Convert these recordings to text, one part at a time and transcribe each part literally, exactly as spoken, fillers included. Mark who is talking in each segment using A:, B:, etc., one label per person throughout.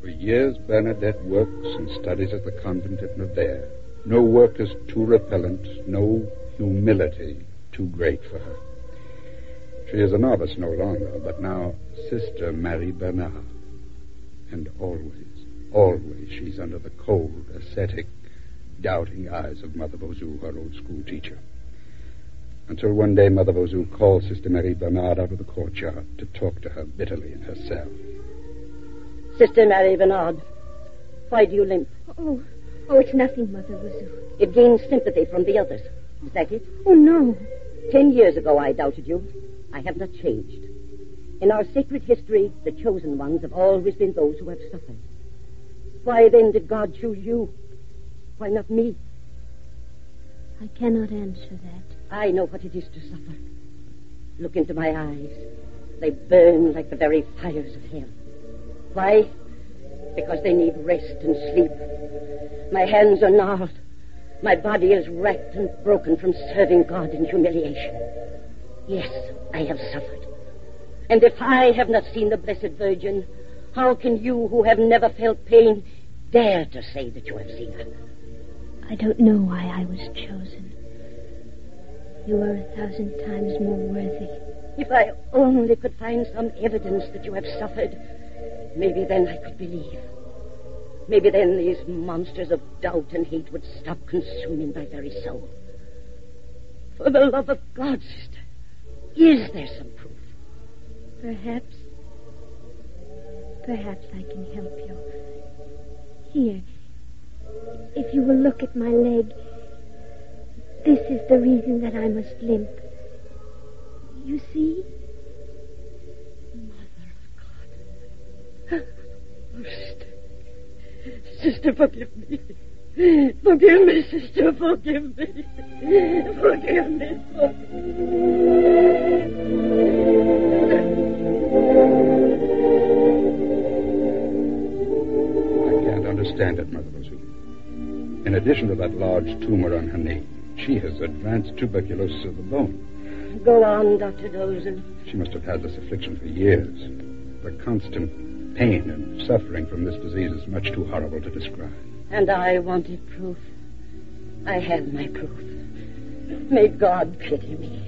A: For years, Bernadette works and studies at the convent at Nevers. No work is too repellent, no humility too great for her. She is a novice no longer, but now Sister Marie Bernard. And always, always she's under the cold, ascetic, doubting eyes of Mother Vauzou, her old school teacher. Until one day Mother Vauzou called Sister Marie Bernard out of the courtyard to talk to her bitterly in her cell.
B: Sister Marie Bernard, why do you limp?
C: Oh, oh, it's nothing, Mother Vauzou.
B: It gains sympathy from the others. Is that it?
C: Oh, no.
B: Ten years ago I doubted you. I have not changed. In our sacred history, the chosen ones have always been those who have suffered. Why then did God choose you? Why not me?
C: I cannot answer that.
B: I know what it is to suffer. Look into my eyes. They burn like the very fires of hell. Why? Because they need rest and sleep. My hands are gnarled. My body is racked and broken from serving God in humiliation. Yes, I have suffered. And if I have not seen the Blessed Virgin, how can you who have never felt pain dare to say that you have seen her?
C: I don't know why I was chosen. You are a thousand times more worthy.
B: If I only could find some evidence that you have suffered, maybe then I could believe. Maybe then these monsters of doubt and hate would stop consuming my very soul. For the love of God, sister, is there some proof?
C: Perhaps. Perhaps I can help you. Here. If you will look at my leg, this is the reason that I must limp. You see?
B: Mother of God. Oh, sister. Sister, forgive me. Forgive me, sister, forgive me. Forgive me.
A: I can't understand it, Mother Vauzou. In addition to that large tumor on her knee, she has advanced tuberculosis of the bone.
B: Go on, Doctor Dozen.
A: She must have had this affliction for years. The constant pain and suffering from this disease is much too horrible to describe.
B: And I wanted proof. I have my proof. May God pity me.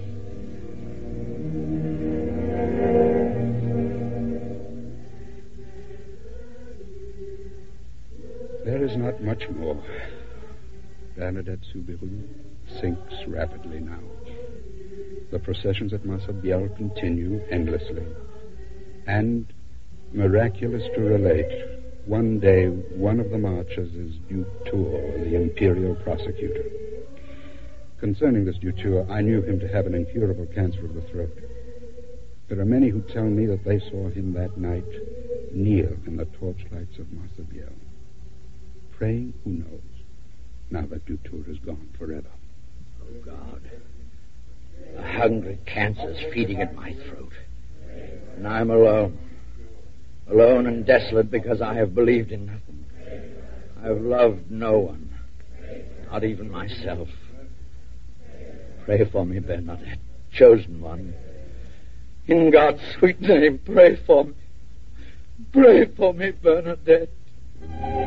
A: There is not much more. Bernadette Soubirous sinks rapidly now. The processions at Massabielle continue endlessly. And, miraculous to relate, one day one of the marchers is Duke Tour, the imperial prosecutor. Concerning this Duke Tour, I knew him to have an incurable cancer of the throat. There are many who tell me that they saw him that night kneel in the torchlights of Massabielle, praying, who knows, now that Duke Tour is gone forever.
D: Oh, God. A hungry cancer's feeding at my throat. And I'm alone. Alone and desolate because I have believed in nothing. I've loved no one. Not even myself. Pray for me, Bernadette, chosen one. In God's sweet name, pray for me. Pray for me, Bernadette.